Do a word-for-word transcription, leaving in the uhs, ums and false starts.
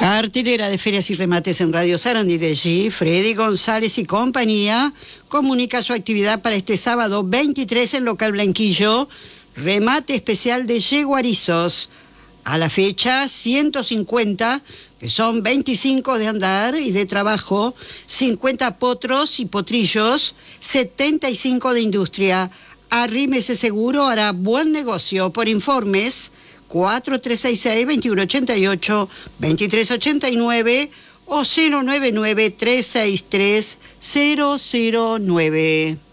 Cartelera de ferias y remates en Radio Sarandí de allí. Freddy González y compañía comunica su actividad para este sábado veintitrés en Local Blanquillo. Remate especial de yeguarizos. A la fecha, ciento cincuenta, que son veinticinco de andar y de trabajo, cincuenta potros y potrillos, setenta y cinco de industria. Arrímese seguro, hará buen negocio. Por informes, cuatro tres seis seis, dos uno ocho ocho, dos tres ocho nueve o cero nueve nueve, tres seis tres, cero cero nueve.